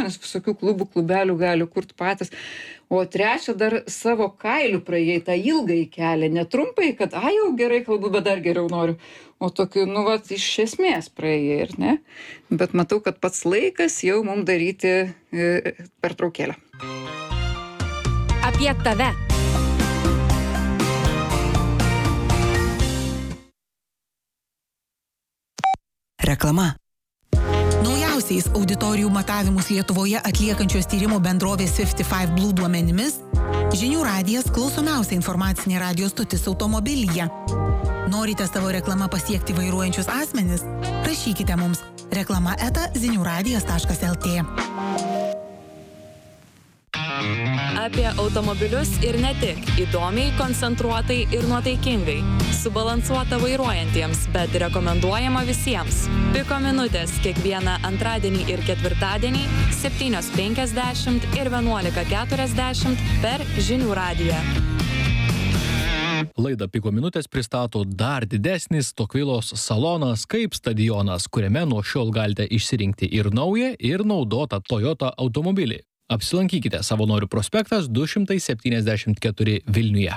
žmonės visokių klubų, klubelių gali kurti patys. O trečia, dar savo kailiu praėjai tą ilgąjį kelią, netrumpai, kad, jau gerai kalbu, bet dar geriau noriu. O tokiu, iš esmės praėjai, ir ne? Bet matau, kad pats laikas jau mums daryti pertraukėlę. Apie tave. Reklama. Naujausiais auditorijų matavimus Lietuvoje atliekančios tyrimo bendrovės 55 Blue duomenimis Žinių radijas klausomiausia informacinė radijo stotis automobilyje. Norite savo reklamą pasiekti vairuojančius asmenis? Rašykite mums reklama@ziniuradijas.lt. Apie automobilius ir ne tik. Įdomiai, koncentruotai ir nuotaikingai. Subalansuota vairuojantiems, bet rekomenduojama visiems. Piko minutės kiekvieną antradienį ir ketvirtadienį 7:50 ir 11:40 per Žinių radiją. Laidą Piko minutės pristato dar didesnis Tokvilos salonas kaip stadionas, kuriame nuo šiol galite išsirinkti ir naują, ir naudotą Toyota automobilį. Apsilankykite Savanorių prospektas 274 Vilniuje.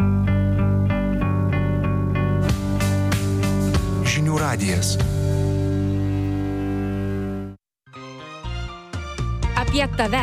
Žinių radijas. Apie tave.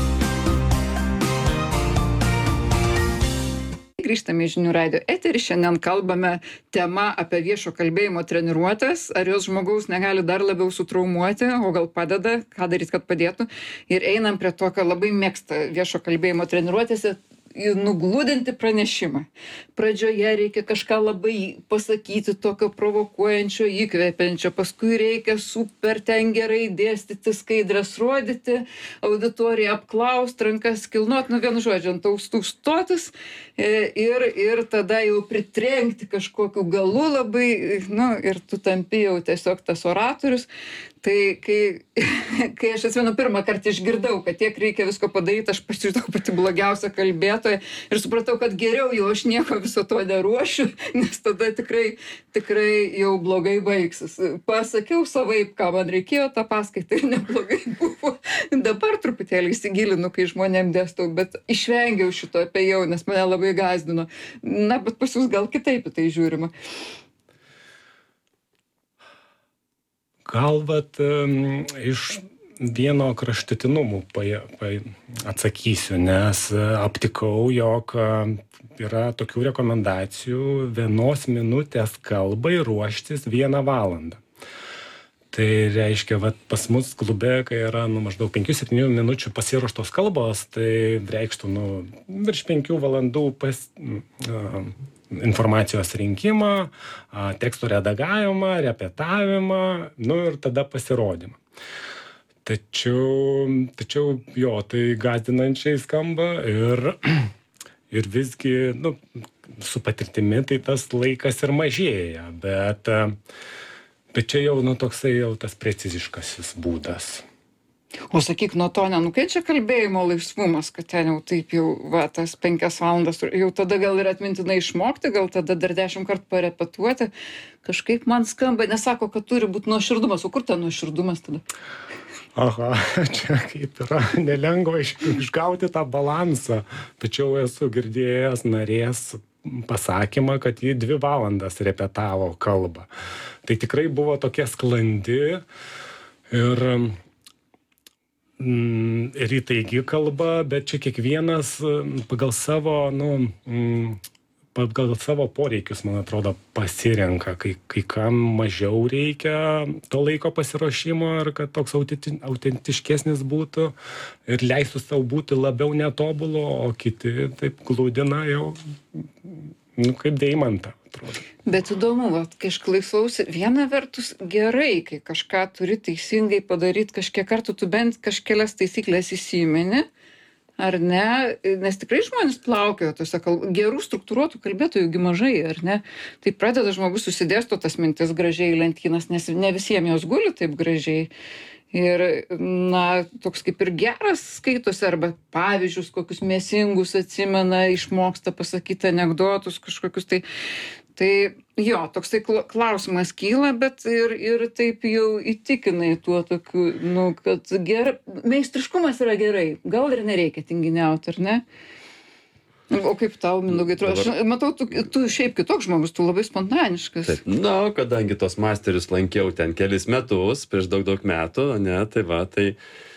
Grįžtame į Žinių radijo eterį. Šiandien kalbame tema apie viešo kalbėjimo treniruotes. Ar jos žmogaus negali dar labiau sutraumuoti, o gal padeda, ką daryti, kad padėtų. Ir einam prie to, ką labai mėgsta viešo kalbėjimo treniruotėse, nugludinti pranešimą. Pradžioje reikia kažką labai pasakyti, tokio provokuojančio, įkvepiančio, paskui reikia super ten gerai dėstyti, skaidres rodyti, auditoriją apklausti, rankas kilnuot, vienu žodžiu, ant austų stotis ir tada jau pritrenkti kažkokiu galu labai, ir tu tampi jau tiesiog tas oratorius. Tai kai aš atsimenu pirmą kartą išgirdau, kad tiek reikia visko padaryti, aš pasijutau pati blogiausia kalbėtoja ir supratau, kad geriau jau aš nieko viso to neruošiu, nes tada tikrai jau blogai baigsis. Pasakiau savaip, ką man reikėjo tą paskaitą ir neblogai buvo. Dabar truputėlį įsigilinu, kai žmonėm dėstau, bet išvengiau šito apėjau, nes mane labai gąsdino. Bet pas jūs gal kitaip į tai žiūrima. Gal iš vieno kraštutinumų atsakysiu, nes aptikau, jog yra tokių rekomendacijų 1 minutės kalbai ruoštis 1 valandą. Tai reiškia, pas mus klube, kai yra maždaug 5-7 minučių pasiruoštos kalbos, tai reikštų virš 5 valandų informacijos rinkimą, teksto redagavimą, repetavimą, ir tada pasirodymą. Tačiau jo, tai gąsdinančiai skamba ir visgi, su patirtimi tai tas laikas ir mažėja, bet čia jau, toksai jau tas preciziškasis būdas. O sakyk, nuo to nenukenčia kalbėjimo laisvumas, kad ten jau taip jau, tas 5 valandas, jau tada gal ir atmintinai išmokti, gal tada dar 10 kartų parepetuoti. Kažkaip man skamba, nesako, kad turi būti nuoširdumas. O kur ten nuoširdumas tada? Aha, čia kaip yra nelengva išgauti tą balansą. Tačiau esu girdėjęs narės pasakymą, kad ji 2 valandas repetavo kalbą. Tai tikrai buvo tokia sklandi ir įtaigi kalba, bet čia kiekvienas pagal savo poreikius, man atrodo, pasirenka, kai kam mažiau reikia to laiko pasiruošimo ir kad toks autentiškesnis būtų ir leistų savo būti labiau netobulo, o kiti taip glūdina jau kaip deimantą. Bet įdomu, kai aš klausausi, viena vertus gerai, kai kažką turi teisingai padaryti kažkiek kartų, tu bent kažkelias taisyklės įsimeni, ar ne, nes tikrai žmonės plaukioja tose gerų struktūruotų kalbėtojų mažai, ar ne, tai pradeda žmogus susidėsto tas mintis gražiai į lentynas, nes ne visiems jos guli taip gražiai. Ir, toks kaip ir geras skaitosi, arba pavyzdžius kokius mėsingus atsimena, išmoksta pasakyti anekdotus kažkokius, Tai jo, toksai klausimas kyla, bet ir taip jau įtikinai tuo tokiu, nu, kad meistriškumas yra gerai, gal ir nereikia tinginiauti, ar ne? O kaip tau, Mindaugai, atrodo? Aš matau, tu šiaip kitoks žmogus, tu labai spontaniškas. Taip, na, kadangi tos masterius lankiau ten kelis metus, prieš daug metų, ne, tai va, tai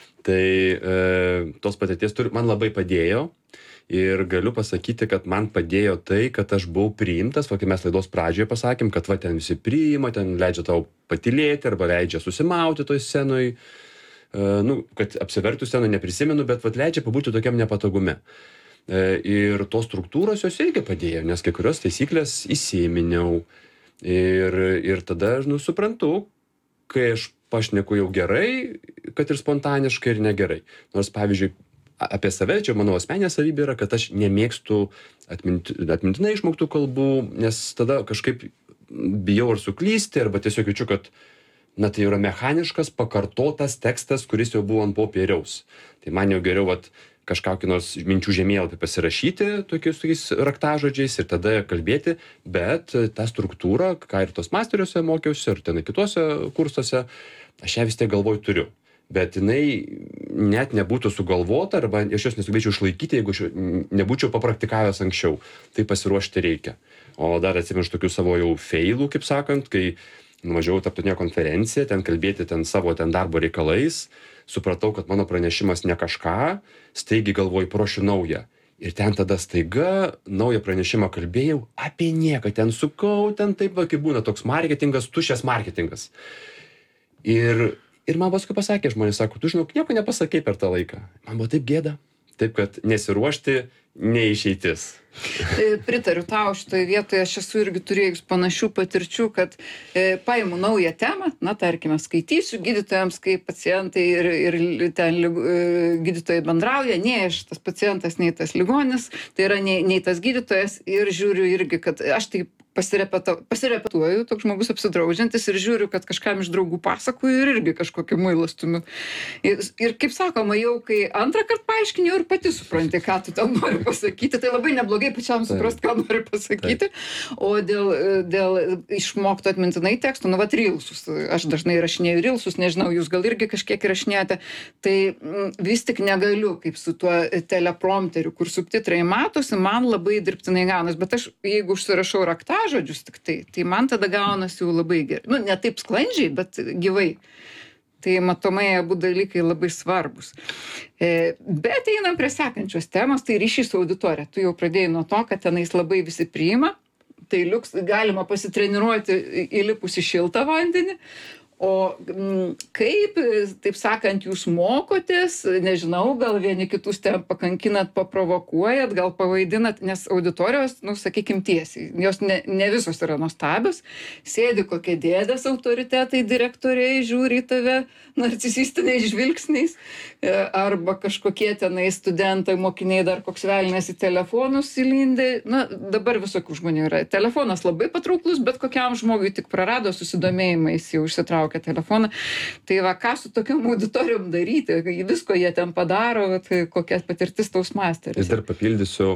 tos patirties man labai padėjo ir galiu pasakyti, kad man padėjo tai, kad aš buvau priimtas, va, kai mes laidos pradžioje pasakėm, kad va, ten visi priima, ten leidžia tau patylėti arba leidžia susimauti toj scenoj, nu, kad apsivertų scenoj neprisimenu, bet va, leidžia pabūti tokiam nepatogume. Ir tos struktūros jos irgi padėjo, nes kai kurios taisyklės įsiminiau ir tada aš suprantu, kai aš pašneku jau gerai, kad ir spontaniškai ir negerai. Nors, pavyzdžiui, apie save, čia mano asmeninė savybė yra, kad aš nemėgstu atmintinai išmoktų kalbų, nes tada kažkaip bijau ar suklysti, arba tiesiog jaučiu, kad na, tai yra mechaniškas, pakartotas tekstas, kuris jau buvo ant popieriaus. Tai man jau geriau kažkokį nors minčių žemėlapį pasirašyti tokiais raktažodžiais ir tada kalbėti, bet tą struktūrą, ką ir tos masteriuose mokiausi, ir ten kituose kursuose, aš ją vis tiek galvoj turiu. Bet jinai net nebūtų sugalvota, arba aš jos nesugebėčiau išlaikyti, jeigu aš nebūčiau papraktikavęs anksčiau. Tai pasiruošti reikia. O dar atsimenu tokių savo jau feilų, kaip sakant, kai nuvažiavau tarptautinę konferenciją, ten kalbėti savo darbo reikalais, supratau, kad mano pranešimas ne kažką, staigiai galvoju, paruošiu naują. Ir ten tada staiga naują pranešimą kalbėjau apie nieką, ten sukau, ten taip, kaip būna toks marketingas, tuščias marketingas. Ir man paskui pasakė žmonės, sako, tu žinok, nieko nepasakei per tą laiką. Man buvo taip gėda. Taip, kad nesiruošti neišeitis. Pritariu tau šitoje vietoje, aš esu irgi turėjus panašių patirčių, kad paimu naują temą, na, tarkime, skaitysiu gydytojams, kaip pacientai ir ten gydytojai bendrauja, nei aš tas pacientas, nei tas ligonis, tai yra nei tas gydytojas ir žiūriu irgi, kad aš taip pasirepetuoju, toks žmogus apsidraudžiantis ir žiūriu, kad kažkam iš draugų pasakoju ir irgi kažkokį muilą stumiu. Ir kaip sakoma, jau kai antrą kartą paaiškinau ir pati supranti, ką tu ten nori pasakyti, tai labai neblogai pačiam suprast, ką nori pasakyti. O dėl išmokto atmintinai tekstų, nu vat rilsus, aš dažnai rašinėju rilsus, nežinau, jūs gal irgi kažkiek rašinėjate, tai vis tik negaliu, kaip su tuo teleprompteriu, kur subtitrai matosi, man labai dirbtinai gaunas, bet aš, jeigu užsirašau raktažodžius tik tai man tada gaunasi jau labai gerai. Nu, ne taip sklandžiai, bet gyvai. Tai matomai abu dalykai labai svarbus. Bet einam prie sekančios temos, tai ryšys su auditorija. Tu jau pradėjai nuo to, kad tenais labai visi priima, tai galima pasitreniruoti įlipus į šiltą vandenį. O kaip, taip sakant, jūs mokotės, nežinau, gal vieni kitus ten pakankinat, paprovokuojat, gal pavaidinat, nes auditorijos, nu, sakykim tiesiai, jos ne visos yra nuostabios, sėdi kokie dėdės autoritetai, direktoriai, žiūri į tave narcisistiniais žvilgsniais, arba kažkokie tenai studentai, mokiniai dar koks velnės į telefonus įlindė, na, dabar visokių žmonių yra. Telefonas labai patrauklus, bet kokiam žmogui tik prarado susidomėjimą, jis jau išsitraukia telefoną. Tai va, ką su tokiam auditorijom daryti, visko jie ten padaro, tai kokia patirtis taus masteris. Ir dar papildysiu,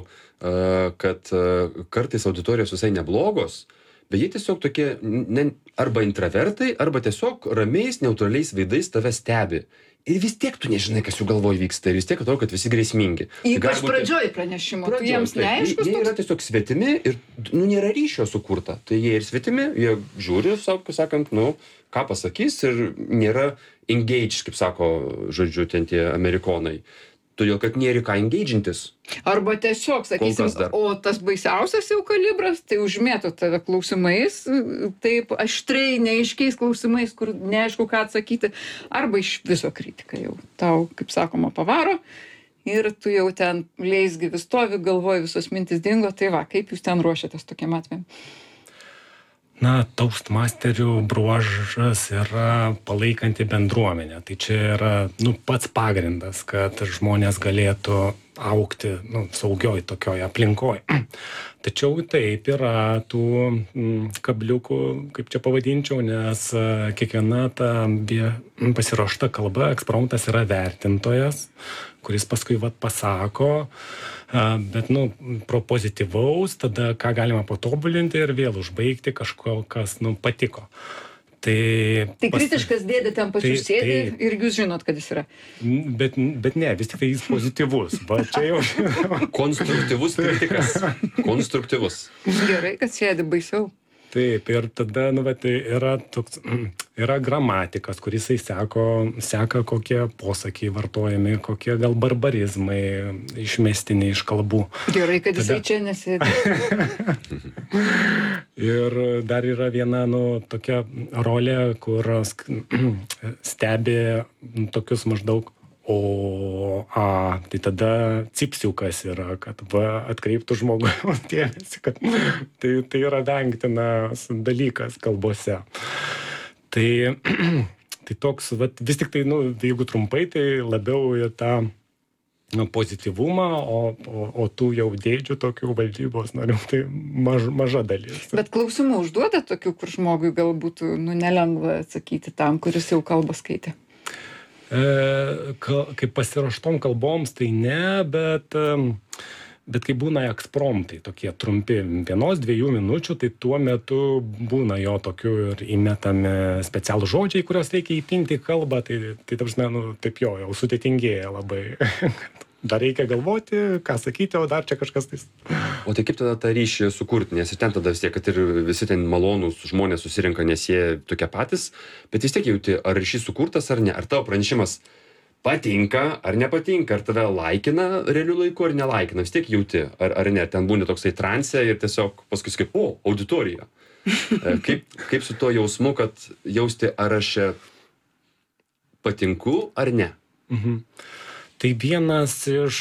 kad kartais auditorijos visai neblogos, bet jie tiesiog tokie arba intravertai, arba tiesiog ramiais, neutraliais veidais tave stebi. Ir vis tiek tu nežinai, kas jų galvoj vyksta, ir vis tiek atrodo, kad visi grėsmingi. Ypač pradžioj pranešimo, tu jiems neaiškus. Jie yra tiesiog svetimi ir nėra ryšio sukurta. Tai jie ir svetimi, jie žiūri, sakant, ką pasakys, ir nėra engaged, kaip sako, žodžiu, ten tie amerikonai. Todėl, kad nėra ką engagintis. Arba tiesiog, sakysim, o tas baisiausias jau kalibras, tai užmėto tave klausimais, taip aštriai, neaiškiais klausimais, kur neaišku, ką atsakyti, arba iš viso kritika jau tau, kaip sakoma, pavaro, ir tu jau ten leisgyvi stovi, galvoji, visos mintis dingo, tai va, kaip jūs ten ruošiatės tokiam atvejam? Na, Toastmasterių bruožas yra palaikanti bendruomenė. Tai čia yra pats pagrindas, kad žmonės galėtų augti saugioj tokioj aplinkoj. Tačiau taip yra tų kabliukų, kaip čia pavadinčiau, nes kiekviena ta pasiruošta kalba, ekspromtas yra vertintojas, kuris paskui pasako, bet pro pozityvaus, tada ką galima patobulinti ir vėl užbaigti kažko, kas patiko. Tai kritiškas dėdė ten pačiu sėdi ir jūs žinot, kad jis yra. Bet ne, vis tik tai jis pozityvus. Va, čia jau... Konstruktyvus kritikas. Konstruktyvus. Gerai, kad sėdi baisiau. Taip, ir tada, tai yra gramatikas, kuris seka kokie posakiai vartojami, kokie gal barbarizmai išmestiniai iš kalbų. Gerai, kad jisai čia nesėdi. Ir dar yra viena, tokia rolė, kur stebi tokius maždaug tai tada cipsiukas yra, kad atkreiptų žmogaus dėmesį, kad tai yra vengtinas dalykas kalbose. Tai toks, vis tik tai, jeigu trumpai, tai labiau į tą pozityvumą, o tų jau dėdžių tokių valdybos narių, tai maža dalis. Bet klausimų užduoda tokių, kur žmogui galbūt nelengva atsakyti tam, kuris jau kalbą skaitė? Kaip pasiruoštom kalboms, tai ne, bet kai būna ekspromtai tokie trumpi, 1-2 minučių, tai tuo metu būna jo tokių ir įmetami specialų žodžiai, kurios reikia įpinti į kalbą, tai ta prasme, taip jau sudėtingėja labai. Dar reikia galvoti, ką sakyti, o dar čia kažkas tais. O tai kaip tada tą ryšį sukurti, nes ir ten tada vis tiek, kad ir visi ten malonūs žmonės susirenka, nes jie tokie patys, bet vis tiek jauti, ar ryšys sukurtas ar ne, ar tavo pranešimas patinka ar nepatinka, ar tave laikina realiu laiku ar nelaikina, vis tiek jauti, ar ne, ten būni toksai transe ir tiesiog paskui kaip, auditorija. Kaip su tuo jausmu, kad jausti, ar aš patinku ar ne? Tai vienas iš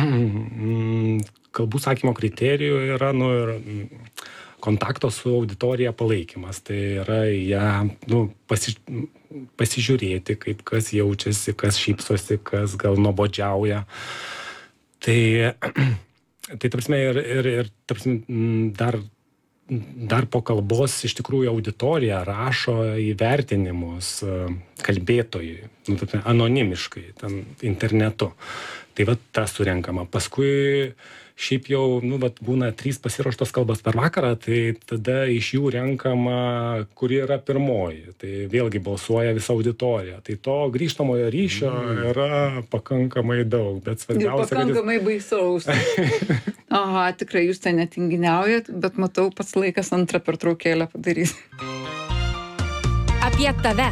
kalbų sakymo kriterijų yra ir kontakto su auditorija palaikymas. Tai yra ją pasižiūrėti, kaip kas jaučiasi, kas šypsosi, kas gal nuobodžiauja. Tai ta prasme, ir ta prasme, dar po kalbos iš tikrųjų auditorija rašo įvertinimus kalbėtojui, anonimiškai, ten internetu. Tai ta surenkama. Paskui šiaip jau, būna 3 pasiruoštos kalbas per vakarą, tai tada iš jų renkama, kuri yra pirmoji. Tai vėlgi balsuoja visa auditorija. Tai to grįžtamojo ryšio yra pakankamai daug, bet svarbiausia... Ir pakankamai baisaus. Aha, tikrai jūs ten netinginiaujat, bet matau, pats laikas antrą pertraukėlę padaryti. Apie tave.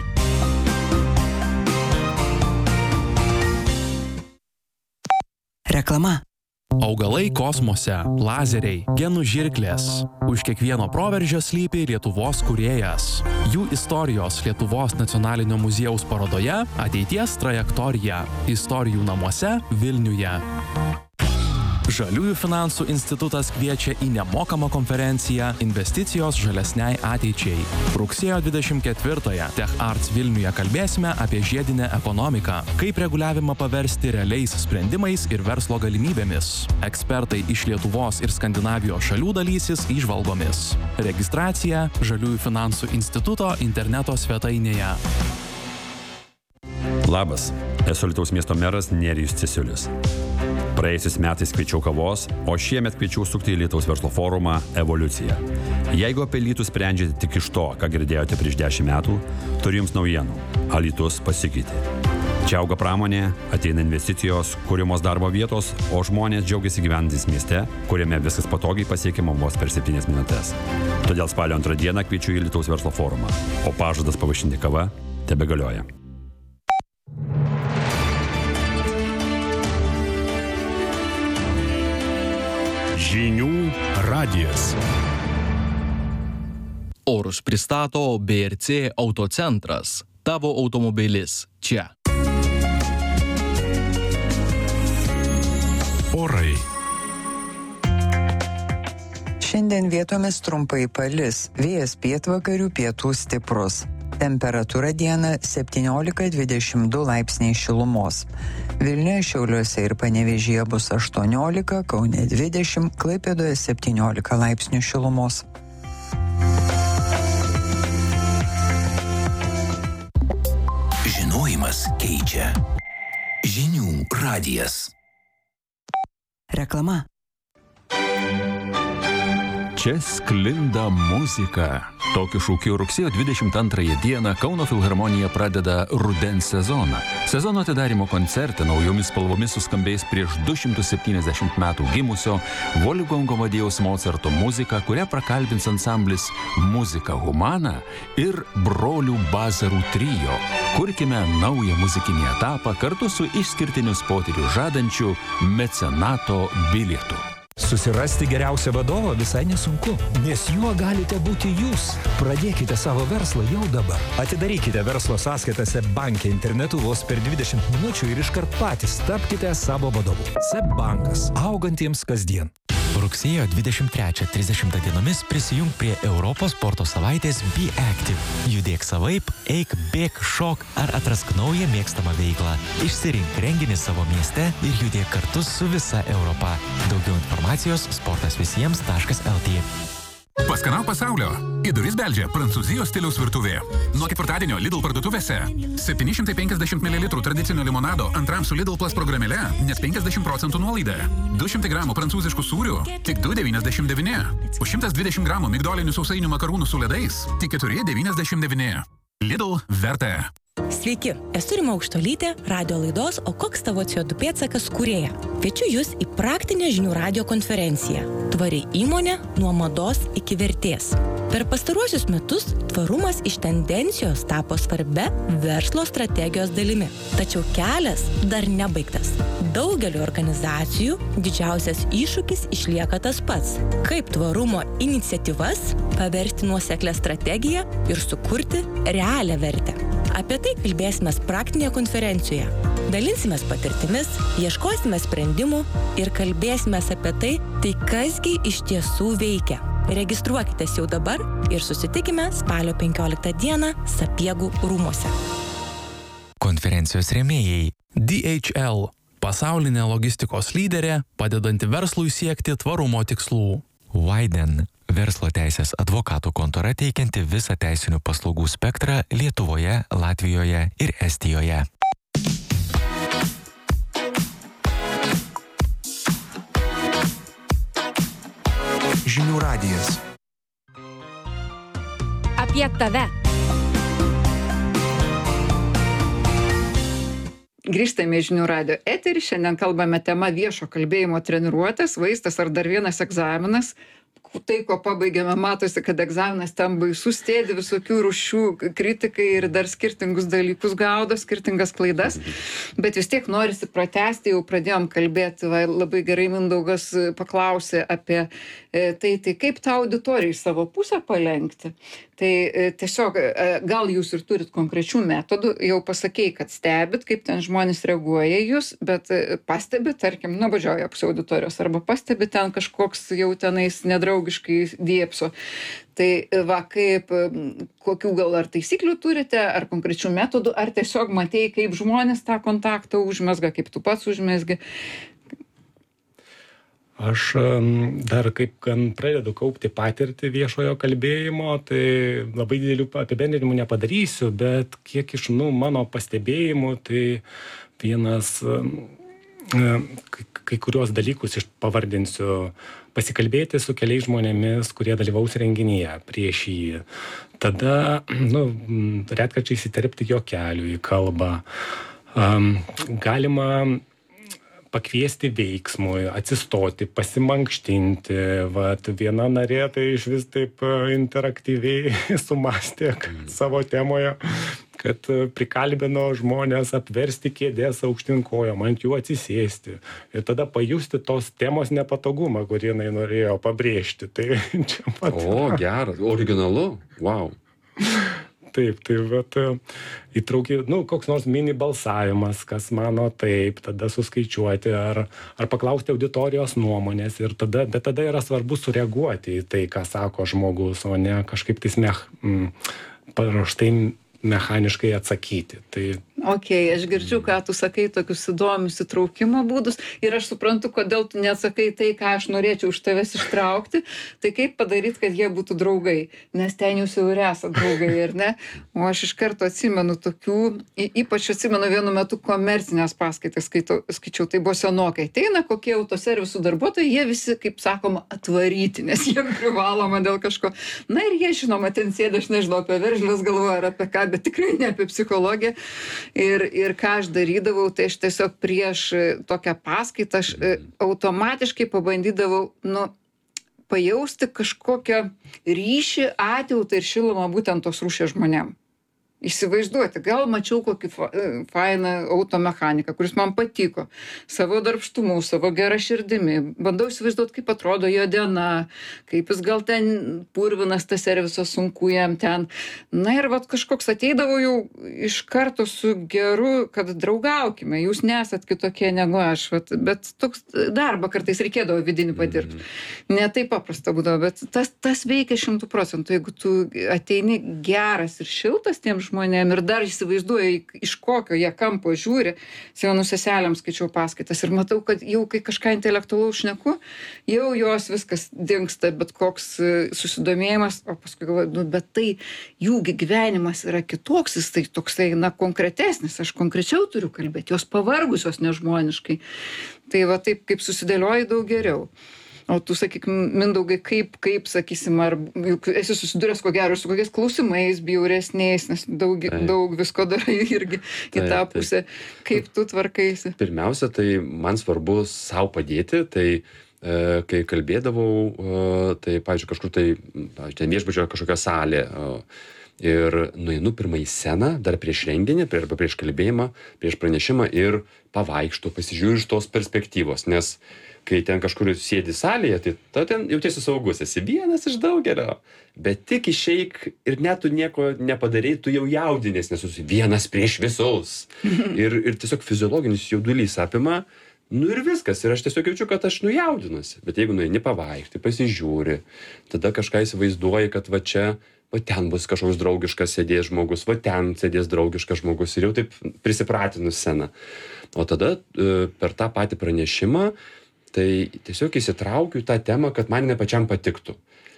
Reklama. Augalai kosmose, lazeriai, genų žirklės. Už kiekvieno proveržio slypi Lietuvos kūrėjas. Jų istorijos Lietuvos nacionalinio muziejaus parodoje Ateities trajektorija. Istorijų namuose Vilniuje. Žaliųjų finansų institutas kviečia į nemokamą konferenciją Investicijos žalesniai ateičiai. Rugsėjo 24-ąją Tech Arts Vilniuje kalbėsime apie žiedinę ekonomiką, kaip reguliavimą paversti realiais sprendimais ir verslo galimybėmis. Ekspertai iš Lietuvos ir Skandinavijos šalių dalysis įžvalgomis. Registracija Žaliųjų finansų instituto interneto svetainėje. Labas, esu Alytaus miesto meras Nerijus Cesiulis. Praėjusiais metais kviečiau kavos, o šiemet kviečiau sukti į Alytaus verslo forumą Evoliucija. Jeigu apie Alytų sprendžiate tik iš to, ką girdėjote prieš 10 metų, turiu jums naujienų. Alytus pasikeitė. Čia auga pramonė, ateina investicijos, kūrimos darbo vietos, o žmonės džiaugiasi gyvenantys mieste, kuriame viskas patogiai pasiekiama vos per 7 minutes. Todėl spalio 2 dieną kviečiu į Alytaus verslo forumą, o pažadas pavaišinti kava tebegalioja. Žinių radijas. Orus pristato BRC Autocentras. Tavo automobilis čia. Orai. Šiandien vietomis trumpai palis, vėjas pietvakarių pietų stiprus. Temperatūra dieną 17-22 laipsniai šilumos. Vilniuje, Šiauliuose ir Panevėžyje bus 18, Kaune 20, Klaipėdoje 17 laipsnių šilumos. Žinojimas keičia. Žinių radijas. Reklama. Čia sklinda muzika. Tokiu šūkiu rugsėjo 22 dieną Kauno filharmonija pradeda rudens sezoną. Sezono atidarymo koncerte naujomis spalvomis suskambės prieš 270 metų gimusio Wolfgango Amadėjaus Mocarto muzika, kurią prakalbins ansamblis Muzika Humana ir brolių Bazarų trio. Kurkime naują muzikinį etapą kartu su išskirtinius potyrius žadančiu mecenato bilietu. Susirasti geriausią vadovą visai nesunku, nes juo galite būti jūs. Pradėkite savo verslą jau dabar. Atidarykite verslo sąskaitą SEB banke internetu vos per 20 minučių ir iškart patys tapkite savo vadovu. SEB bankas. Augantiems kasdien. Rugsėjo 23-30 dienomis prisijung prie Europos sporto savaitės Be Active. Judėk savaip, eik, bėk, šok ar atrask naują mėgstamą veiklą. Išsirink renginį savo mieste ir judėk kartu su visa Europa. Daugiau informacijos sportasvisiems.lt. Paskanauk pasaulio. Į duris beldžia Prancūzijos stiliaus virtuvė. Nuo ketvirtadienio Lidl parduotuvėse 750 ml tradicinio limonado antram su Lidl Plus programėle net 50% nuolaida. 200 gramų prancūziškų sūrių tik 2,99. Už 120 gramų migdolinių sausainių makarūnų su ledais tik 4,99. Lidl verta. Sveiki, esu Rima Aukštolytė, radio laidos O koks tavo CO2 pėdsakas kūrėja. Kviečiu jūs į praktinę žinių radio konferenciją. Tvari įmonė nuo mados iki vertės. Per pastaruosius metus tvarumas iš tendencijos tapo svarbia verslo strategijos dalimi. Tačiau kelias dar nebaigtas. Daugeliu organizacijų didžiausias iššūkis išlieka tas pats. Kaip tvarumo iniciatyvas paversti nuoseklią strategiją ir sukurti realią vertę. Apie tai kalbėsime praktinėje konferencijoje. Dalinsimės patirtimis, ieškosime sprendimų ir kalbėsime apie tai kasgi iš tiesų veikia. Registruokitės jau dabar ir susitikime spalio 15 dieną Sapiegų rūmuose. Konferencijos rėmėjai DHL – pasaulinė logistikos lyderė, padedanti verslui siekti tvarumo tikslų. Widen – verslo teisės advokatų kontora teikianti visą teisinių paslaugų spektrą Lietuvoje, Latvijoje ir Estijoje. Žinių radijas. Apie tave. Grįžtame į Žinių radijo eterį. Šiandien kalbame tema viešo kalbėjimo treniruotės, vaistas ar dar vienas egzaminas. Tai, ko pabaigėme, matosi, kad egzaminas ten baisus, sėdi visokių rūšių kritikai ir dar skirtingus dalykus gaudo, skirtingas klaidas. Bet vis tiek norisi pratęsti, jau pradėjom kalbėti, labai gerai Mindaugas paklausė apie tai kaip tą auditoriją į savo pusę palenkti. Tai tiesiog, gal jūs ir turit konkrečių metodų, jau pasakei, kad stebit, kaip ten žmonės reaguoja į jūs, bet pastebit, tarkim, nuobodžiauja puse auditorijos, arba pastebit ten kažkoks jau tenais nedraugiškai diepso. Tai kaip, kokių gal ar taisyklių turite, ar konkrečių metodų, ar tiesiog matei, kaip žmonės tą kontaktą užmezga, kaip tu pats užmezgi. Aš dar kaip gan pradedu kaupti patirtį viešojo kalbėjimo, tai labai didelių apibendrinimų nepadarysiu, bet kiek iš mano pastebėjimų, tai vienas kai kurios dalykus pavardinsiu, pasikalbėti su keliais žmonėmis, kurie dalyvaus renginyje prieš jį. Tada, retkarčiais įterpti juokelių į kalbą. Galima pakviesti veiksmui, atsistoti, pasimankštinti. Viena narė tai iš vis taip interaktyviai sumastė savo temoje, kad prikalbino žmonės apversti kėdės aukštyn kojom, ant jų atsisėsti. Ir tada pajusti tos temos nepatogumą, kurį jinai norėjo pabrėžti. Tai čia pat. O, geras, originalu, wow. Taip, įtraukė, koks nors mini balsavimas, kas mano taip, tada suskaičiuoti ar paklausti auditorijos nuomonės, bet tada yra svarbu sureaguoti į tai, ką sako žmogus, o ne kažkaip paruoštai mechaniškai atsakyti. Tai Aš girdžiu, ką tu sakai, tokius įdomius įtraukimo būdus ir aš suprantu, kodėl tu neatsakai tai, ką aš norėčiau iš tavęs ištraukti, tai kaip padaryti, kad jie būtų draugai, nes ten jūs jau ir esate draugai, ar ne? O aš iš karto atsimenu tokių, ypač atsimenu vienu metu komercinės paskaitas skaičiau, tai buvo senokai. Ateina kokie autoservisų darbuotojai, jie visi, kaip sakoma, atvaryti, nes jie privaloma dėl kažko. Na ir jie, žinoma, ten sėdė, aš nežinau, apie veržles galvoju ar apie ką, bet tikrai ne apie psichologiją. Ir ką aš darydavau, tai aš tiesiog prieš tokią paskaitą aš automatiškai pabandydavau, pajausti kažkokią ryšį, atjautą ir šilumą būtent tos rūšies žmonėm. Įsivaizduoti, gal mačiau kokį fainą automechaniką, kuris man patiko, savo darbštumu, savo gera širdimi, bandau įsivaizduoti, kaip atrodo jo diena, kaip jis gal ten purvinas tas servisas, sunku jam ten. Na ir kažkoks ateidavo jau iš karto su geru, kad draugaukime, jūs nesat kitokie negu aš, bet toks darbą kartais reikėdavo vidinį padirti. Ne taip paprasta būdavo, bet tas veikia 100%, jeigu tu ateini geras ir šiltas tiems žmonėm ir dar įsivaizduoja, iš kokio jie kampo žiūri. Senų seselėm skaičiau paskaitas ir matau, kad jau kai kažką intelektualaus šneku, jau jos viskas dingsta, bet koks susidomėjimas, o paskui galvoju, bet tai jųgi gyvenimas yra kitoks, jis tai toksai, konkretesnis, aš konkrečiau turiu kalbėti, jos pavargusios nežmoniškai. Tai taip, kaip susidėlioji, daug geriau. O tu sakyk, Mindaugai, kaip sakysim, ar juk esi susidūręs ko gero su kokiais klausimais bjauresniais, nes daug visko darai irgi į tą pusę. Kaip tu tvarkaisi? Pirmiausia, tai man svarbu sau padėti, tai kai kalbėdavau, tai, pavyzdžiui, kažkur tai, ten viešbučio kažkokia salė, ir nueinu pirmą į sceną, dar prieš renginį, arba prieš kalbėjimą, prieš pranešimą ir pavaikštų, pasižiūriu iš tos perspektyvos, nes kai ten kažkur sėdi salėje, tai tu ten jautiesi saugus, esi vienas iš daugelio, bet tik išeik ir net tu nieko nepadarei, tu jau jaudinės, nes esi vienas prieš visus. Ir tiesiog fiziologinis jaudulys apima, ir viskas, ir aš tiesiog jaučiu, kad aš jaudinuosi. Bet jeigu nueini pavaikšti, pasižiūri, tada kažką įsivaizduoji, kad ten bus kažkoks draugiškas sėdės žmogus, ten sėdės draugiškas žmogus ir jau taip prisipratinus sceną. O tada per tą patį pranešimą tai tiesiog įsitraukiu tą temą, kad man ne pačiam patiktų.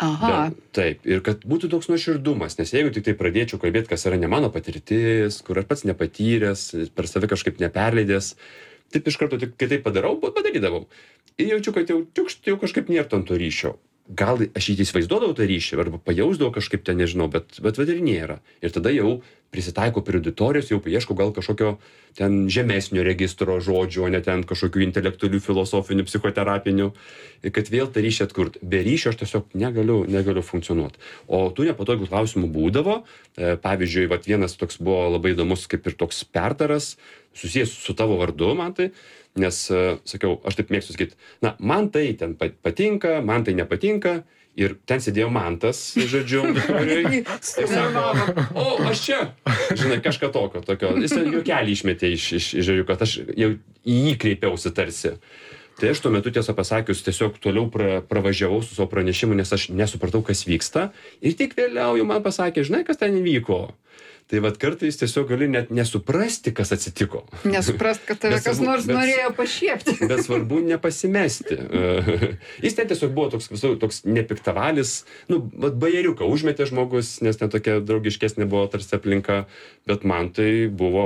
Taip, ir kad būtų toks nuoširdumas, nes jeigu tik tai pradėčiau kalbėti, kas yra ne mano patirtis, kur aš pats nepatyręs, per save kažkaip neperleidęs, taip iš karto tik kitaip padarydavau. Ir jaučiu, kad jau kažkaip nėra to ryšio. Gal aš įsivaizduodavau tą ryšį, arba pajausdavau kažkaip ten, nežinau, bet ir nėra. Ir tada jau prisitaiko prie auditorijos, jau ieškau gal kažkokio ten žemesnio registro žodžių, o ne ten kažkokių intelektualių, filosofinių, psichoterapinių, kad vėl tą ryšį atkurti. Be ryšio aš tiesiog negaliu funkcionuoti. O tų nepatogių klausimų būdavo. Pavyzdžiui, vienas toks buvo labai įdomus, kaip ir toks pertaras, susijęs su tavo vardu, man tai. Nes, sakiau, aš taip mėgstu sakyti, man tai ten patinka, man tai nepatinka, ir ten sėdėjo Mantas, žodžiu, ir sako, aš čia, žinai, kažką tokio, jis ten juokelį išmetė iš, kad aš jau į jį kreipiausi tarsi. Tai aš tuo metu, tiesą pasakius, tiesiog toliau pravažiavau su savo pranešimu, nes aš nesupratau, kas vyksta, ir tik vėliau jau man pasakė, žinai, kas ten įvyko. Tai kartais tiesiog gali net nesuprasti, kas atsitiko. Nesuprast, kad tave kas nors norėjo pašiepti. Bet svarbu nepasimesti. Jis ten tiesiog buvo toks nepiktavalis, bajeriuką užmetė žmogus, nes ten tokia draugiškesnė buvo tarsi aplinka, bet man tai buvo,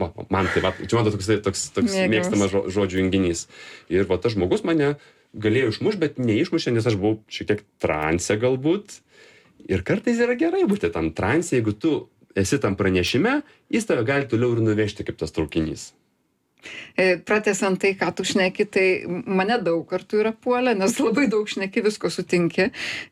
čia man toks mėgstamas žodžių junginys. Ir tas žmogus mane galėjo išmušti, bet neišmušė, nes aš buvau šiek tiek transe galbūt. Ir kartais yra gerai būti tam transe, jeigu tu esi tam pranešime, jis tave gali toliau ir nuvežti kaip tas traukinys. Pratęsiant tai, ką tu šneki, tai mane daug kartų yra puolę, nes labai daug šneki, visko sutinki.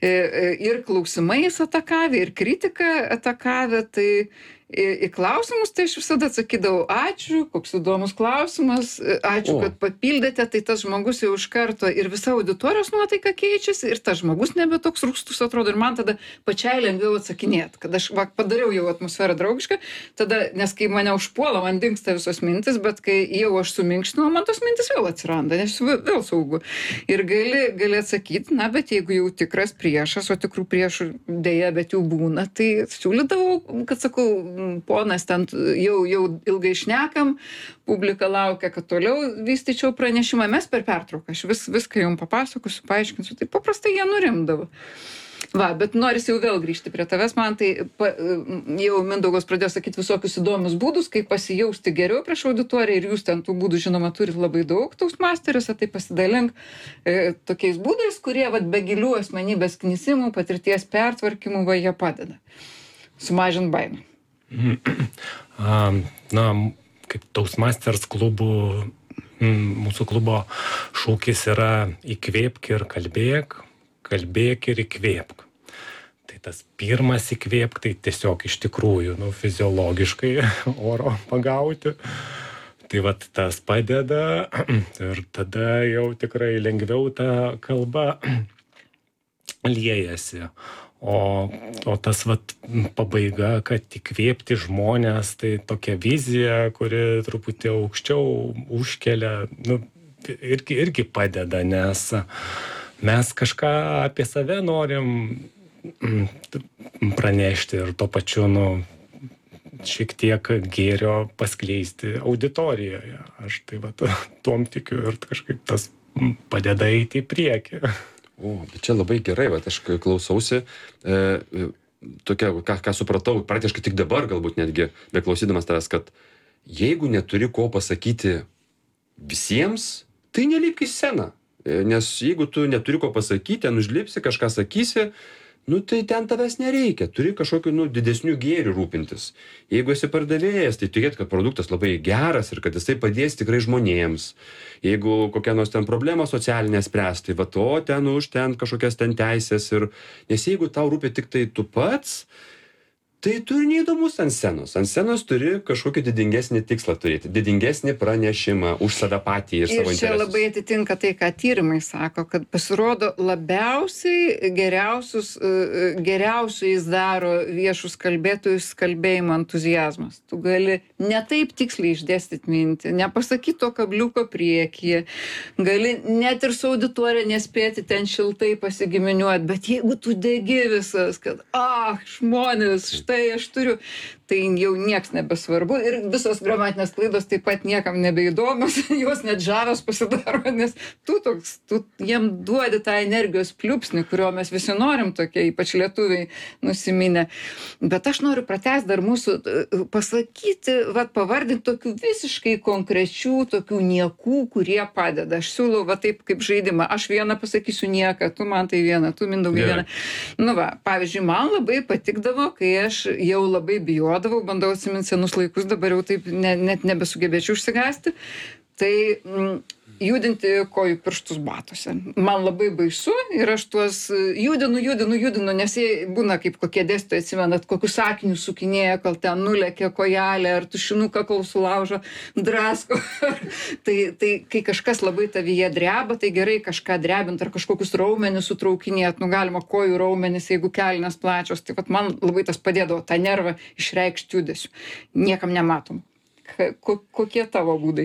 Ir klausimais atakavę, ir kritiką atakavę, tai į klausimus tai aš visada atsakydavau, ačiū, koks įdomus klausimas, ačiū, kad papildėte, tai tas žmogus jau iš karto ir visa auditorijos nuotaika keičiasi, ir tas žmogus nebe toks rūstus atrodo, ir man tada pačiai lengviau atsakinėti, kad aš padariau jau atmosferą draugišką, tada, nes kai mane užpuola, man dingsta visos mintis, bet kai jau aš suminkštinu, man tos mintis vėl atsiranda, nes vėl saugu. Ir gali atsakyti, bet jeigu jau tikras priešas, o tikrų priešų dėja, bet jų būna, tai siūlydavau, kad sakau, ponas ten jau ilgai šnekam, publika laukia, kad toliau vystyčiau pranešimą, mes per pertrauką, aš viską jums papasakosiu, paaiškinsiu, tai paprastai jie nurimdavo. Va, bet norisi jau vėl grįžti prie tavęs, man tai jau Mindaugas pradėjo sakyti visokius įdomius būdus, kaip pasijausti geriau prieš auditoriją ir jūs ten tų būdų, žinoma, turit labai daug Toastmasteriuose, tai pasidalink tokiais būdais, kurie be gilių asmenybės knisimų, patirties pertvarkymų, jie padeda. Sumažint baimę. Na, kaip Toastmasters klubų, mūsų klubo šūkis yra įkvėpk ir kalbėk ir įkvėpk. Tai tas pirmas įkvėpk, tai tiesiog iš tikrųjų, fiziologiškai oro pagauti. Tai vat tas padeda ir tada jau tikrai lengviau ta kalba liejasi. O tas vat pabaiga, kad įkvėpti žmonės, tai tokia vizija, kuri truputį aukščiau užkelia, irgi padeda, nes mes kažką apie save norim pranešti ir tuo pačiu, šiek tiek gėrio paskleisti auditorijoje. Aš tai tuom tikiu ir kažkaip tas padeda eiti į priekį. Bet čia labai gerai, aš klausausi, tokia, ką supratau, praktiškai tik dabar galbūt netgi, beklausydamas tavęs, kad jeigu neturi ko pasakyti visiems, tai nelipk į sceną. Nes jeigu tu neturi ko pasakyti, ten užlipsi, kažką sakysi, tai ten tavęs nereikia, turi kažkokiu didesnių gėrių rūpintis. Jeigu esi pardavėjas, tai tikėt, kad produktas labai geras ir kad jisai padės tikrai žmonėms. Jeigu kokia nors ten problema socialinė spręsti, ten kažkokias ten teisės ir... Nes jeigu tau rūpi tik tai tu pats, tai tu neįdomus ant scenos. Ant scenos turi kažkokį didingesnį tikslą turėti, didingesnį pranešimą už save patį ir savo interesus. Ir čia labai atitinka tai, ką tyrimai sako, kad pasirodo labiausiai geriausiais daro viešus kalbėtojus kalbėjimo entuziazmas. Tu gali ne taip tiksliai išdėstyti mintį, nepasakyti to kabliuko priekyje, gali net ir su auditorija nespėti ten šiltai pasigiminiuoti, bet jeigu tu degi visas, kad žmonės, štai aš turiu, tai jau nieks nebesvarbu ir visos gramatinės klaidos taip pat niekam nebeįdomios, jos net žavios pasidaro, nes tu jiem duodi tą energijos pliūpsnį, kurio mes visi norim tokie, ypač lietuviai nusiminę. Bet aš noriu pratęsti dar mūsų pasakyti, pavardinti tokių visiškai konkrečių, tokių niekų, kurie padeda. Aš siūlau taip kaip žaidimą. Aš vieną pasakysiu nieką, tu man tai vieną, tu Mindaugai vieną. Pavyzdžiui, man labai patikdavo, kai aš jau labai bijodavau, bandau atsiminti senus laikus, dabar jau taip net nebesugebėčiau užsigąsti, tai judinti kojų pirštus batuose. Man labai baisu ir aš tuos judinu, nes jie būna kaip kokie dėstytojai, atsimenat, kokius sakinius sukinėja, kol ten nulėkė kojelė, ar tušinuką kol sulaužo, drasko. Tai kai kažkas labai tavyje dreba, tai gerai kažką drebint ar kažkokius raumenis sutraukinėt, galima kojų raumenis, jeigu kelnes plačios, tai man labai tas padėdavo tą nervą išreikšti judesiu. Niekam nematom. Kokie tavo būdai?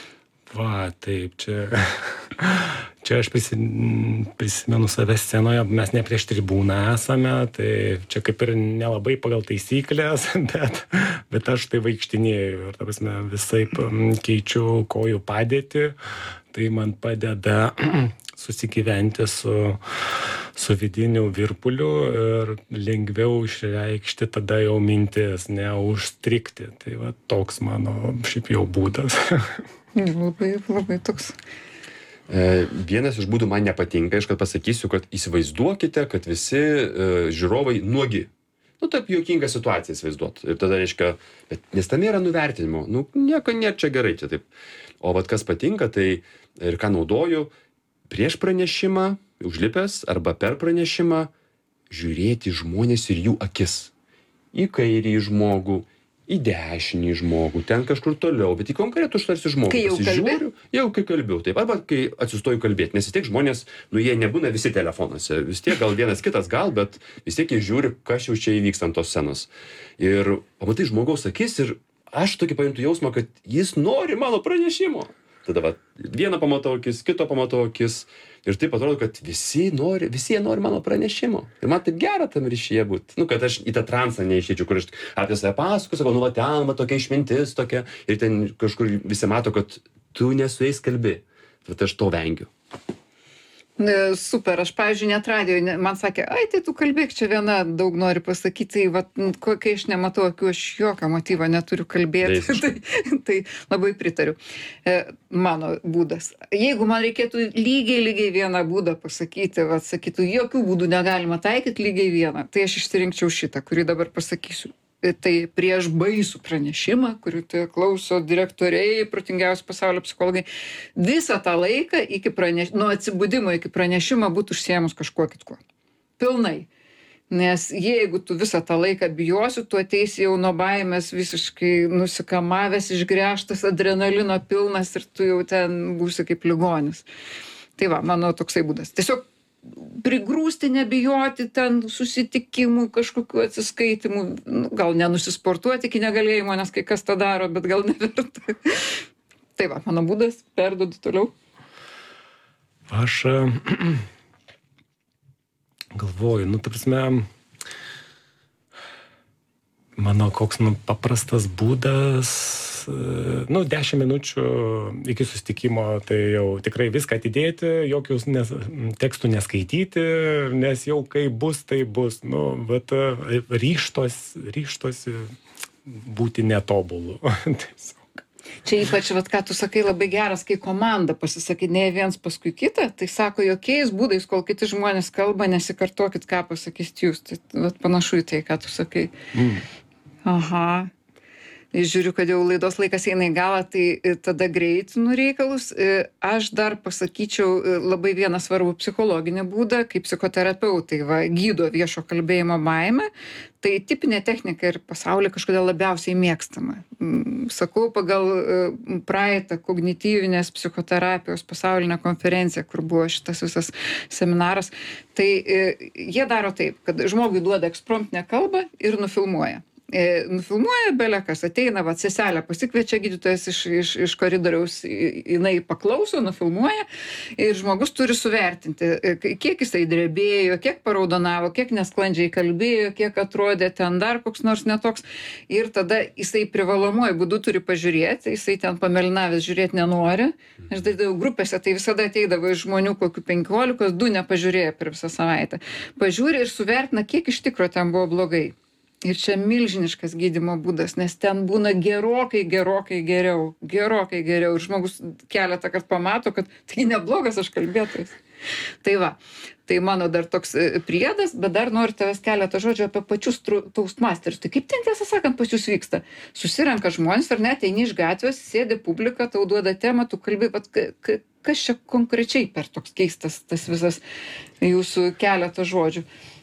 Taip, čia aš prisimenu save scenoje, mes ne prieš tribūną esame, tai čia kaip ir nelabai pagal taisyklės, bet aš tai vaikštinėjau ir visaip keičiu kojų padėtį, tai man padeda susigyventi su vidiniu virpuliu ir lengviau išreikšti tada jau mintis, neužstrikti. Tai toks mano šiaip jau būdas. Labai toks. Vienas iš būdų man nepatinka, aš kad pasakysiu, kad įsivaizduokite, kad visi žiūrovai nuogi. Taip juokinga situacija įsivaizduot. Ir tada reiškia, nes tam yra nuvertinimo. Nieko nėra čia gerai čia taip. O kas patinka, tai ir ką naudoju, prieš pranešimą, užlipęs arba per pranešimą, žiūrėti žmonės ir jų akis. Į kairį žmogų, į dešinį žmogų, ten kažkur toliau, bet į konkretų štarsi žmogų. Kai jau pasižiūriu, kai kalbėjau, taip, arba kai atsistoju kalbėti, nes vis tiek žmonės, jie nebūna visi telefonuose, vis tiek gal vienas kitas gal, bet vis tiek jie žiūri, kas jau čia įvyks ant tos scenos. Ir pamatai žmogaus akis ir aš tokį pajuntu jausmą, kad jis nori mano pranešimo. tada va, vieną pamatau akis, kito pamatau akis. Ir taip atrodo, kad visi jie nori mano pranešimo. Ir man taip gera tam ryšyje būti. Nu, kad aš į tą transą neišeičiau, kur aš apie save pasakoju, sakau, nu, va, ten, va, tokia išmintis, tokia. Ir ten kažkur visi mato, kad tu nesu jais kalbi. Bet aš to vengiu. Super, aš, pavyzdžiui, net radijoje, man sakė, ai, tai tu kalbėk, čia viena daug nori pasakyti, tai vat, kai aš nematau akių, aš jokio motyvo neturiu kalbėti, tai labai pritariu. Mano būdas. Jeigu man reikėtų lygiai vieną būdą pasakyti, vat, sakytų, jokių būdų negalima taikyti lygiai vieną, tai aš išsirinkčiau šitą, kurį dabar pasakysiu. Tai prieš baisų pranešimą, kurių tai klauso direktoriai, protingiausi pasaulio psichologai, visą tą laiką nuo atsibudimo iki pranešimo būtų užsiėmus kažkuo kitkuo. Pilnai. Nes jeigu tu visą tą laiką bijosi, tu ateisi jau nuo baimės visiškai nusikamavęs, išgręžtas, adrenalino pilnas ir tu jau ten būsi kaip ligonis. Tai va, mano toksai būdas. Tiesiog prigrūsti, nebijoti ten susitikimų, kažkokių atsiskaitimų, gal nenusisportuoti iki negalėjimo, nes kai kas tą daro, bet gal neverta. Tai va, mano būdas, perduodu toliau. Aš galvoju, ta prasme, mano koks paprastas būdas, 10 minučių iki susitikimo, tai jau tikrai viską atidėti, jokius tekstų neskaityti, nes jau kai bus, tai bus. Bet ryžtosi būti netobulu. Čia ypač, ką tu sakai, labai geras, kai komanda pasisakinėja viens paskui kitą, tai sako, jokiais būdais, kol kiti žmonės kalba, nesikartokit, ką pasakysit jūs. Tai panašu į tai, ką tu sakai. Aha. Žiūriu, kad jau laidos laikas eina į galą, tai tada greit reikalus. Aš dar pasakyčiau labai vieną svarbų psichologinį būdą, kaip psichoterapeutai gydo viešo kalbėjimo baimę. Tai tipinė technika ir pasaulyje kažkodėl labiausiai mėgstama. Sakau, pagal praeitą kognityvinės psichoterapijos pasaulinę konferenciją, kur buvo šitas visas seminaras, tai jie daro taip, kad žmogui duoda ekspromptinę kalbą ir nufilmuoja. Nufilmuoja belekas, ateina, seselę pasikviečia gydytojas iš koridoriaus, jinai paklauso, nufilmuoja ir žmogus turi suvertinti, kiek jisai drebėjo, kiek paraudonavo, kiek nesklandžiai kalbėjo, kiek atrodė ten dar koks nors netoks. Ir tada jisai privalomuoju būdu turi pažiūrėti, jisai ten pamelinavęs žiūrėti nenori. Aš darydavau grupėse, tai visada ateidavo iš žmonių kokių 15, 2 nepažiūrėjo per visą savaitę. Pažiūrė ir suvertina, kiek iš tikro ten buvo blogai. Ir čia milžiniškas gydymo būdas, nes ten būna gerokai geriau. Ir žmogus keletą kartų pamato, kad tai neblogas aš kalbėtojas. Tai va, tai mano dar toks priedas, bet dar noriu tavęs keletą žodžių apie pačius Toastmasterius. Tai kaip ten, tiesą sakant, pas jūs vyksta? Susirenka žmonės ar net, eini iš gatvės, sėdi publika, tau duoda temą, tu kalbi, kas čia konkrečiai per toks keistas tas visas jūsų keletą žodžių?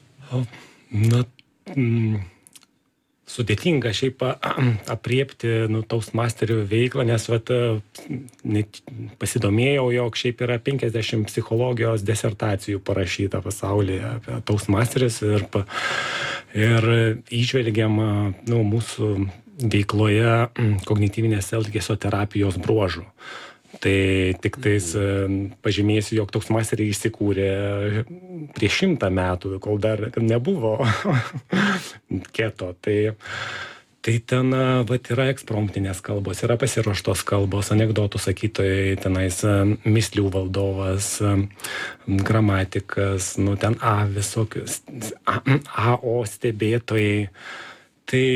Sudėtinga šiaip apriepti Toastmasterių veiklą, nes pasidomėjau, jog šiaip yra 50 psichologijos disertacijų parašyta pasaulyje apie Toastmasterius ir įžvelgiam mūsų veikloje kognityvinės elgesio terapijos bruožų. Tai tik tais pažymėsiu, jog Toastmasteriai įsikūrė prieš 100 metų, kol dar nebuvo keto. Tai ten yra ekspromptinės kalbos, yra pasiruoštos kalbos, anekdotų sakytojai, tenais mislių valdovas, gramatikas, ten visokius, o stebėtojai. Tai,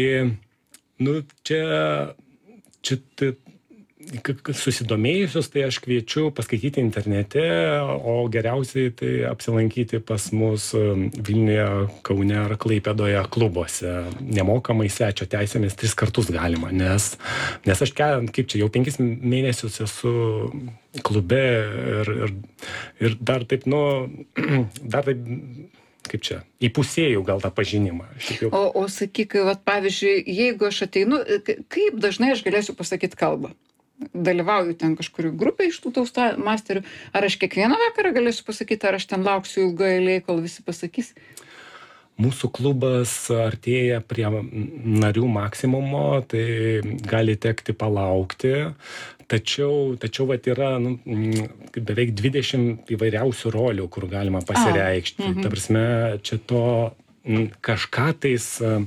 čia susidomėjusius, tai aš kviečiu paskaityti internete, o geriausiai tai apsilankyti pas mus Vilniuje, Kaune ar Klaipėdoje klubuose. Nemokamai svečio teisėmis 3 kartus galima, nes aš jau 5 mėnesius esu klube ir dar taip, kaip čia, įpusėjau gal tą pažinimą. O sakyk, pavyzdžiui, jeigu aš ateinu, kaip dažnai aš galėsiu pasakyti kalbą? Dalyvauju ten kažkurių grupė iš tų mūsų klubas artėja prie narių maksimumo, tai gali tekti palaukti. Tačiau vat yra beveik 20 įvairiausių rolių, kur galima pasireikšti. Ta prasme, čia to kažką tais,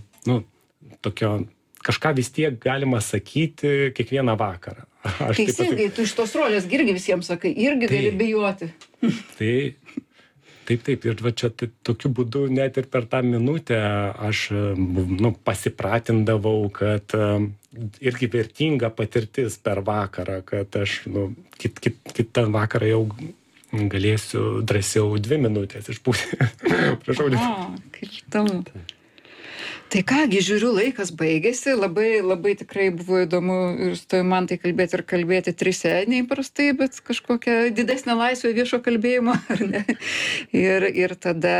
kažką vis tiek galima sakyti kiekvieną vakarą. Teisingai, tu iš tos rolės irgi visiems sakai, irgi gali bijoti. Taip, ir va čia tokiu būdu net ir per tą minutę aš pasipratindavau, kad irgi vertinga patirtis per vakarą, kad aš kitą vakarą jau galėsiu drąsiau 2 minutės išpūsti. Prašau. Kaip įdomu. Tai kągi, žiūriu, laikas baigėsi, labai tikrai buvo įdomu ir su tavimi man tai kalbėti 3 neįprastai, bet kažkokia didesnė laisvė viešo kalbėjimo, ar ne? Ir tada,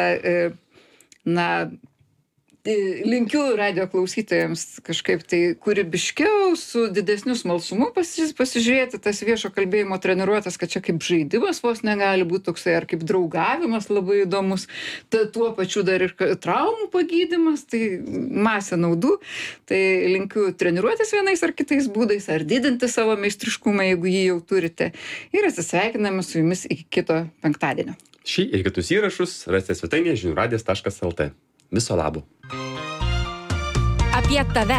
linkiu radijo klausytojams kažkaip tai kūrybiškiau, su didesniu smalsumu pasižiūrėti tas viešo kalbėjimo treniruotes, kad čia kaip žaidimas vos negali būti toksai, ar kaip draugavimas labai įdomus, tuo pačiu dar ir traumų pagydymas, tai masė naudų. Tai linkiu treniruotis vienais ar kitais būdais, ar didinti savo meistriškumą, jeigu jį jau turite. Ir atsisveikiname su jumis iki kito penktadienio. Šį ir kitus įrašus rasite svetainėje žiniųradijas.lt. Viso labo. Apie tave.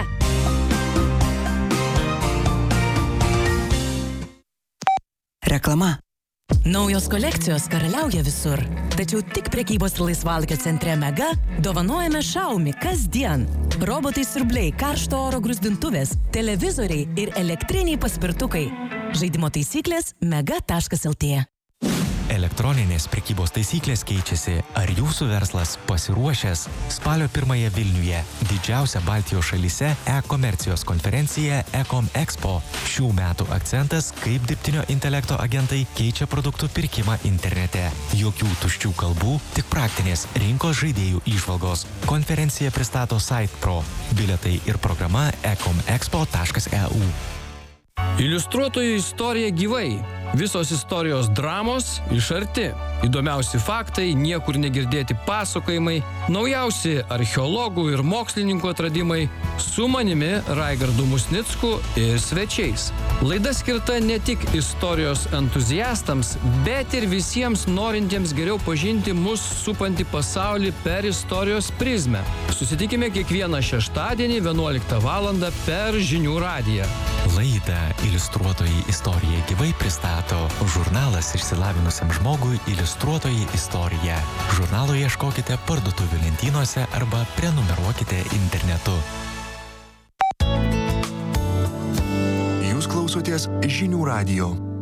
Reklama. Naujos kolekcijos karaliauja visur. Tačiau tik prekybos ir laisvalaikio centre Mega dovanojame Xiaomi kasdien. Robotai siurbliai, karšto oro gruzdintuvės, televizoriai ir elektriniai paspirtukai. Žaidimo taisyklės mega.lt. Elektroninės prekybos taisyklės keičiasi. Ar jūsų verslas pasiruošęs? Spalio 1 Vilniuje didžiausia Baltijos šalyse e-komercijos konferencija Ecom Expo. Šių metų akcentas, kaip dirbtinio intelekto agentai keičia produktų pirkimą internete. Jokių tuščių kalbų, tik praktinės rinkos žaidėjų įžvalgos. Konferencija pristato SitePro. Bilietai ir programa ecomexpo.eu. Iliustruotojų istorija gyvai. Visos istorijos dramos iš arti. Įdomiausi faktai, niekur negirdėti pasakojimai, naujausi archeologų ir mokslininkų atradimai, su manimi Raigardu Musnicku ir svečiais. Laida skirta ne tik istorijos entuziastams, bet ir visiems norintiems geriau pažinti mus supantį pasaulį per istorijos prizmę. Susitikime kiekvieną šeštadienį 11 val. Per Žinių radiją. Laidą Iliustruotojai istorija gyvai pristato žurnalas išsilavinusiam žmogui Iliustruotojai istorija. Žurnalo ieškokite parduotuvių lentynose arba prenumeruokite internetu. Jūs klausotės Žinių radijo.